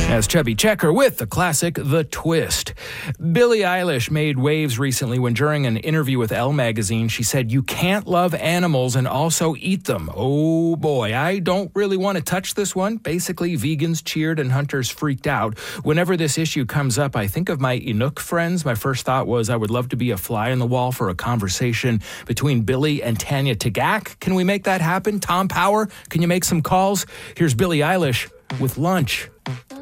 As Chubby Checker with the classic The Twist. Billie Eilish made waves recently when during an interview with Elle magazine, she said, "You can't love animals and also eat them." Oh boy, I don't really want to touch this one. Basically, vegans cheered and hunters freaked out. Whenever this issue comes up, I think of my Inuk friends. My first thought was I would love to be a fly on the wall for a conversation between Billie and Tanya Tagaq. Can we make that happen? Tom Power, can you make some calls? Here's Billie Eilish with Lunch.